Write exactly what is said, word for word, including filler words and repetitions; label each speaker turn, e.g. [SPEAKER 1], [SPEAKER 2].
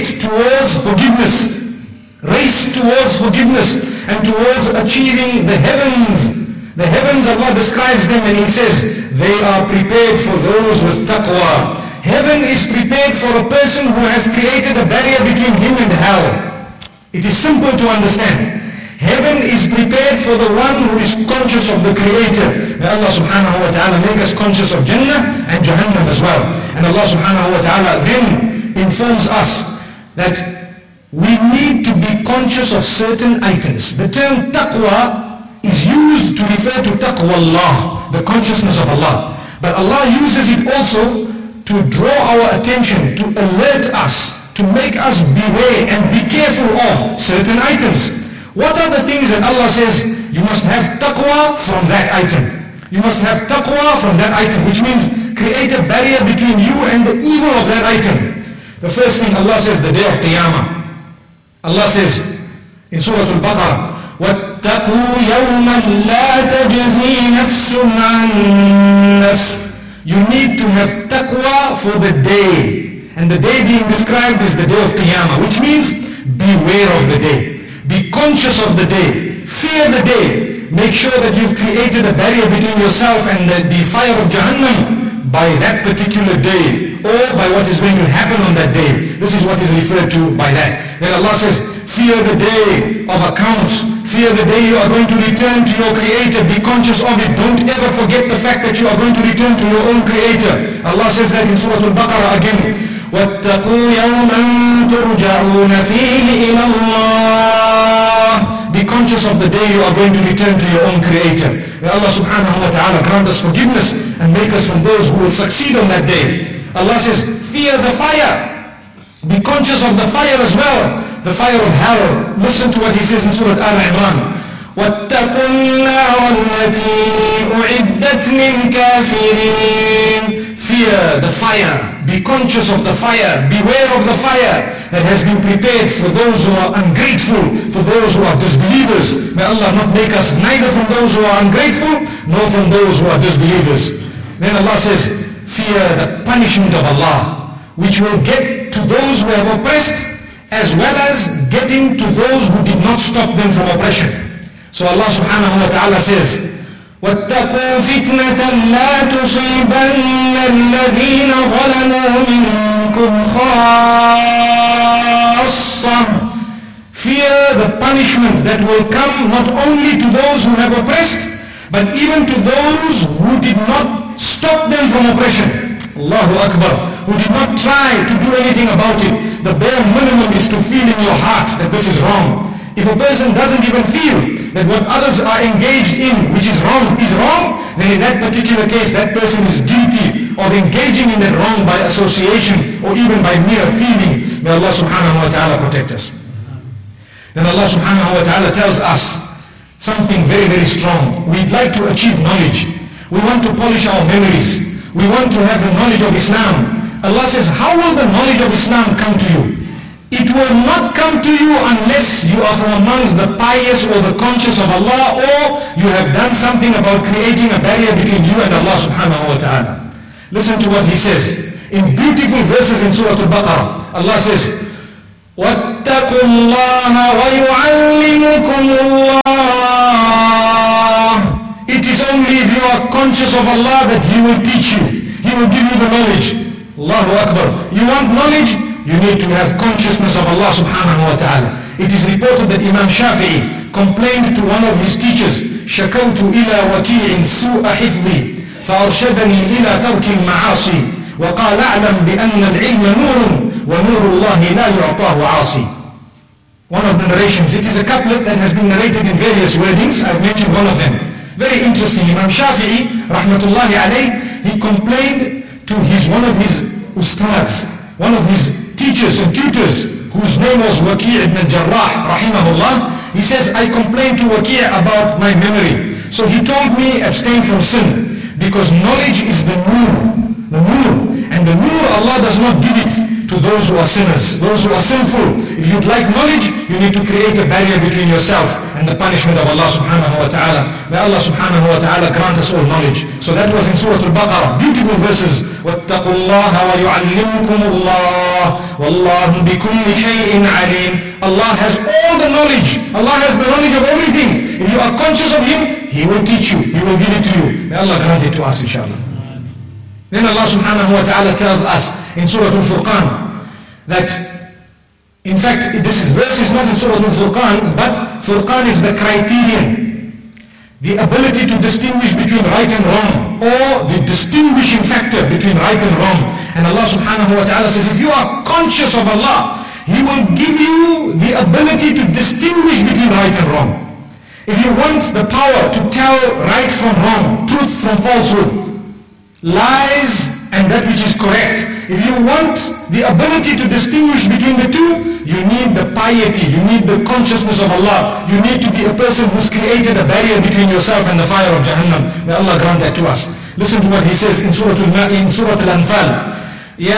[SPEAKER 1] race towards forgiveness. Race towards forgiveness and towards achieving the heavens. The heavens, Allah describes them and He says, they are prepared for those with taqwa. Heaven is prepared for a person who has created a barrier between him and hell. It is simple to understand. Heaven is prepared for the one who is conscious of the Creator. May Allah subhanahu wa ta'ala make us conscious of Jannah and Jahannam as well. And Allah subhanahu wa ta'ala then informs us that we need to be conscious of certain items. The term taqwa is used to refer to taqwa Allah, the consciousness of Allah. But Allah uses it also to draw our attention, to alert us, to make us beware and be careful of certain items. What are the things that Allah says you must have taqwa from that item? You must have taqwa from that item, which means create a barrier between you and the evil of that item. The first thing Allah says, the day of Qiyamah. Allah says in Surah Al-Baqarah, وَاتَّقُوا يَوْمًا لَا تَجْزِي نَفْسٌ عَنْ نَفْسٍ. You need to have taqwa for the day. And the day being described is the day of Qiyamah, which means beware of the day. Be conscious of the day. Fear the day. Make sure that you've created a barrier between yourself and the, the fire of Jahannam by that particular day, or by what is going to happen on that day. This is what is referred to by that. Then Allah says, fear the day of accounts. Fear the day you are going to return to your Creator. Be conscious of it. Don't ever forget the fact that you are going to return to your own Creator. Allah says that in Surah Al-Baqarah again. وَاتَّقُوا يَوْمًا تُرْجَعُونَ فِيهِ إِلَى اللَّهِ. Be conscious of the day you are going to return to your own Creator. May Allah subhanahu wa ta'ala grant us forgiveness and make us from those who will succeed on that day. Allah says, fear the fire. Be conscious of the fire as well. The fire of hell. Listen to what He says in Surah Al-Imran. وَاتَّقُوا النَّارَ الَّتِي أُعِدَّتْ لِلْكَافِرِينَ. Fear the fire. Be conscious of the fire. Beware of the fire that has been prepared for those who are ungrateful, for those who are disbelievers. May Allah not make us neither from those who are ungrateful nor from those who are disbelievers. Then Allah says, fear the punishment of Allah, which will get to those who have oppressed, as well as getting to those who did not stop them from oppression. So Allah subhanahu wa ta'ala says, وَاتَّقُوا فِتْنَةً لَا تُصِيبَنَّ الَّذِينَ ظَلَمُوا مِنْكُمْ خَاصَّةً. Fear the punishment that will come not only to those who have oppressed, but even to those who did not stop them from oppression. Allahu Akbar. Who did not try to do anything about it. The bare minimum is to feel in your heart that this is wrong. If a person doesn't even feel that what others are engaged in, which is wrong, is wrong, then in that particular case, that person is guilty of engaging in that wrong by association or even by mere feeling. May Allah subhanahu wa ta'ala protect us. Then Allah subhanahu wa ta'ala tells us something very, very strong. We'd like to achieve knowledge. We want to polish our memories. We want to have the knowledge of Islam. Allah says, how will the knowledge of Islam come to you? It will not come to you unless you are from amongst the pious or the conscious of Allah, or you have done something about creating a barrier between you and Allah subhanahu wa ta'ala. Listen to what He says. In beautiful verses in Surah Al-Baqarah, Allah says, وَاتَّقُوا اللَّهَ وَيُعَلِّمُكُمُ اللَّهِ. It is only if you are conscious of Allah that He will teach you. He will give you the knowledge. Allahu Akbar. You want knowledge? You need to have consciousness of Allah subhanahu wa ta'ala. It is reported that Imam Shafi'i complained to one of his teachers, شَكَوْتُ إِلَى وَكِيعٍ سُوءَ حِفْظِي فَأَرْشَدَنِي إِلَى تَرْكِ الْمَعَاصِي وَقَالَ أَعْلَمْ بِأَنَّ الْعِلْمَ نُورٌ وَنُورُ اللَّهِ لَا يُعْطَاهُ عَاصِي. One of the narrations, it is a couplet that has been narrated in various wordings. I've mentioned one of them. Very interesting. Imam Shafi'i, rahmatullahi alayh, he complained to his one of his ustads, one of his teachers and tutors, whose name was Waki' ibn Jarrah, rahimahullah. He says, I complained to Waki' about my memory. So he told me, abstain from sin, because knowledge is the nur, the nur. And the nur, Allah does not give it to those who are sinners, those who are sinful. If you'd like knowledge, you need to create a barrier between yourself and the punishment of Allah subhanahu wa ta'ala. May Allah subhanahu wa ta'ala grant us all knowledge. So that was in Surah Al-Baqarah. Beautiful verses. وَاتَّقُوا اللَّهَ وَيُعَلِّمُكُمُ اللَّهُ وَاللَّهُ بِكُلِّ شَيْءٍ عَلِيمٌ. Allah has all the knowledge. Allah has the knowledge of everything. If you are conscious of Him, He will teach you. He will give it to you. May Allah grant it to us, inshallah. Then Allah subhanahu wa ta'ala tells us in Surah Al-Furqan that, in fact, this is, verse is not in Surah Al-Furqan, but Furqan is the criterion, the ability to distinguish between right and wrong, or the distinguishing factor between right and wrong. And Allah subhanahu wa ta'ala says, if you are conscious of Allah, He will give you the ability to distinguish between right and wrong. If you want the power to tell right from wrong, truth from falsehood, lies and that which is correct, if you want the ability to distinguish between the two, you need the piety, you need the consciousness of Allah. You need to be a person who's created a barrier between yourself and the fire of Jahannam. May Allah grant that to us. Listen to what He says in Surah Al-Anfal.